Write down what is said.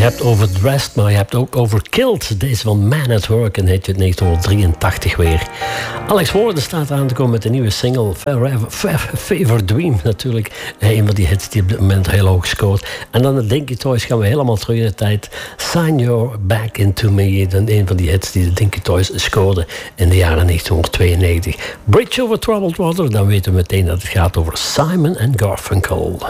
hebt Overdressed, maar je hebt ook Overkilled. Deze van Man at Work en heet je 1983 weer. Alex Warren staat aan te komen met een nieuwe single. Fever Dream natuurlijk. Een van die hits die op dit moment heel hoog scoort. En dan de Dinky Toys gaan we helemaal terug in de tijd. Sign Your Back Into Me. Een van die hits die de Dinky Toys scoorden in de jaren 1992. Bridge Over Troubled Water. Dan weten we meteen dat het gaat over Simon & Garfunkel.